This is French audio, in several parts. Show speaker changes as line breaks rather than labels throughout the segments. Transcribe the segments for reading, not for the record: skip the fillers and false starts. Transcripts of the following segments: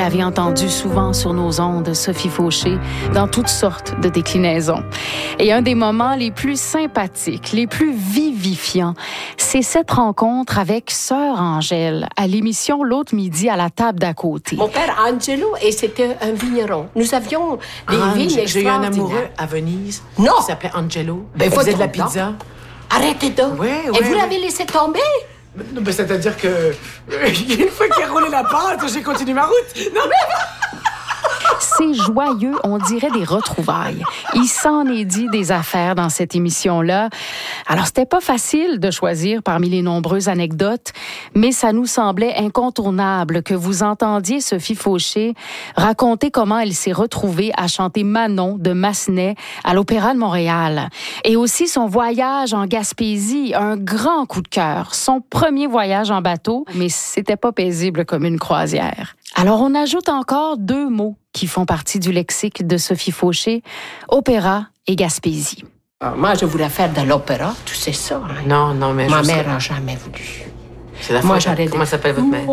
l'avez entendu souvent sur nos ondes, Sophie Fauché, dans toutes sortes de déclinaisons. Et un des moments les plus sympathiques, les plus vivifiants, c'est cette rencontre avec Sœur Angèle à l'émission L'autre midi à la table d'à côté.
Mon père Angelo, et c'était un vigneron. Nous avions des vignes extraordinaires.
J'ai eu un amoureux à Venise.
Non.
Qui s'appelait Angelo.
Ben,
il faisait de la pizza.
Arrêtez donc.
Ouais,
et vous l'avez laissé tomber?
Ben, c'est-à-dire que une fois qu'il a roulé la pâte, j'ai continué ma route. Non, mais...
C'est joyeux, on dirait des retrouvailles. Il s'en est dit des affaires dans cette émission-là. Alors, c'était pas facile de choisir parmi les nombreuses anecdotes, mais ça nous semblait incontournable que vous entendiez Sophie Fauché raconter comment elle s'est retrouvée à chanter Manon de Massenet à l'Opéra de Montréal. Et aussi son voyage en Gaspésie, un grand coup de cœur. Son premier voyage en bateau, mais c'était pas paisible comme une croisière. Alors, on ajoute encore 2 mots qui font partie du lexique de Sophie Fauché, opéra et Gaspésie.
Moi, je voulais faire de l'opéra, tu sais ça. Hein?
Non, mais
ma mère n'a jamais voulu.
C'est la
Moi,
j'arrête. Comment s'appelle votre mère?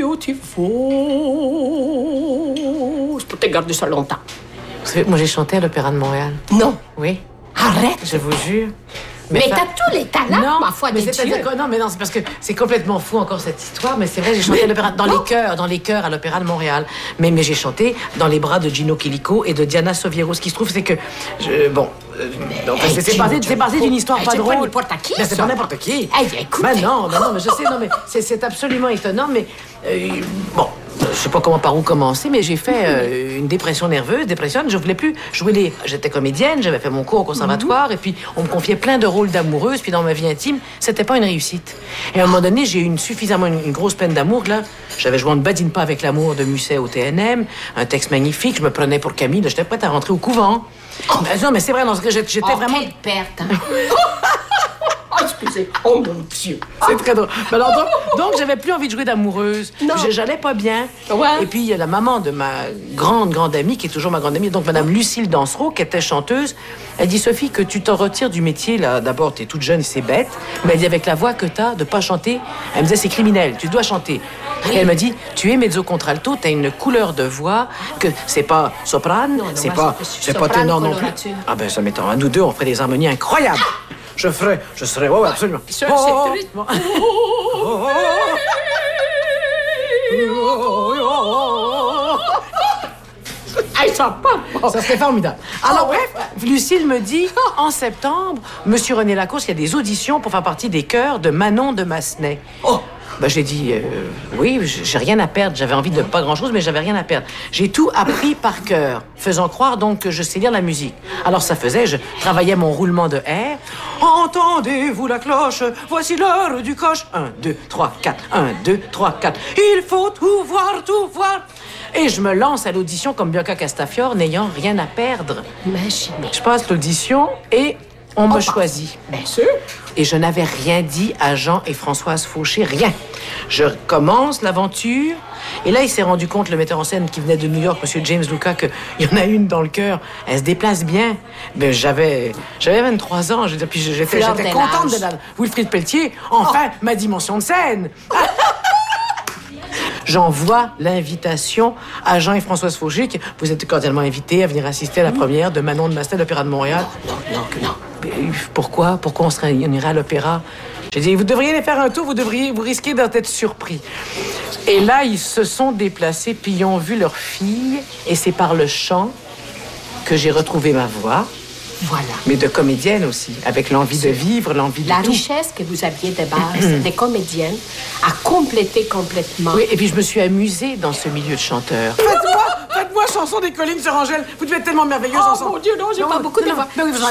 Je peux te garder ça longtemps.
Vous savez, moi, j'ai chanté à l'Opéra de Montréal.
Non.
Oui.
Arrête.
Je vous jure.
Mais t'as tous les talents,
non,
ma foi,
mais
des
c'est-à-dire
dieux.
que, non, c'est parce que c'est complètement fou encore cette histoire, mais c'est vrai, j'ai chanté à l'opéra, dans les chœurs à l'Opéra de Montréal. Mais j'ai chanté dans les bras de Gino Chilico et de Diana Soviero. Ce qui se trouve, c'est que, c'est basé d'une histoire pas drôle.
C'est pas n'importe qui,
c'est pas n'importe qui.
Hey, écoute.
Ben non, mais je sais, mais c'est absolument étonnant, mais bon. Je sais pas par où commencer, mais j'ai fait une dépression nerveuse, je voulais plus jouer J'étais comédienne, j'avais fait mon cours au conservatoire, et puis on me confiait plein de rôles d'amoureuses, puis dans ma vie intime, c'était pas une réussite. Et à un moment donné, j'ai eu une grosse peine d'amour, là. J'avais joué On ne badine pas avec l'amour de Musset au TNM, un texte magnifique, je me prenais pour Camille, j'étais prête à rentrer au couvent. Non, mais c'est vrai, j'étais vraiment...
Quelle perte, hein? Excusez. Oh mon Dieu.
C'est très drôle. Mais alors, donc, j'avais plus envie de jouer d'amoureuse. J'allais pas bien.
Ouais.
Et puis, il y a la maman de ma grande amie, qui est toujours ma grande amie, donc Madame Lucille Dansereau, qui était chanteuse. Elle dit, Sophie, que tu t'en retires du métier, là. D'abord, t'es toute jeune et c'est bête. Mais elle dit, avec la voix que t'as, de pas chanter, elle me disait, c'est criminel, tu dois chanter. Et elle me dit, tu es mezzo-contralto, t'as une couleur de voix, que c'est pas soprane, c'est pas ténor non plus. Ah ben, ça m'étonne. Nous deux, on ferait des harmonies incroyables. Je serais, ouais, absolument. Ça serait formidable. Alors, bref, Lucille me dit, en septembre, Monsieur René Lacourse, il y a des auditions pour faire partie des chœurs de Manon de Massenet. Ben, j'ai dit, oui, j'ai rien à perdre. J'avais envie de pas grand-chose, mais j'avais rien à perdre. J'ai tout appris par cœur, faisant croire donc que je sais lire la musique. Alors ça faisait, je travaillais mon roulement de R. Entendez-vous la cloche? Voici l'heure du coche. 1, 2, 3, 4. 1, 2, 3, 4. Il faut tout voir, tout voir. Et je me lance à l'audition comme Bianca Castafiore, n'ayant rien à perdre.
Imaginez.
Je passe l'audition et on me choisit.
Bien sûr.
Et je n'avais rien dit à Jean et Françoise Fauché, rien. Je commence l'aventure, et là, il s'est rendu compte, le metteur en scène qui venait de New York, M. James Luca, qu'il y en a une dans le cœur. Elle se déplace bien. Mais j'avais 23 ans, puis j'étais contente de la... Wilfrid Pelletier, enfin, ma dimension de scène. J'envoie l'invitation à Jean et Françoise Fauché, que vous êtes cordialement invités à venir assister à la première de Manon de Massenet à l'Opéra de Montréal.
Non.
Pourquoi on irait à l'opéra? J'ai dit, vous devriez aller faire un tour, vous risquez d'être surpris. Et là, ils se sont déplacés, puis ils ont vu leur fille, et c'est par le chant que j'ai retrouvé ma voix.
Voilà.
Mais de comédienne aussi, avec l'envie de vivre, l'envie de
La
tout.
richesse que vous aviez de base des comédiennes a complété complètement.
Oui, et puis je me suis amusée dans ce milieu de chanteurs. Faites-moi chanson des collines sur Angèle. Vous devez être tellement merveilleuse ensemble.
Oh mon Dieu, non, j'ai pas beaucoup de voix.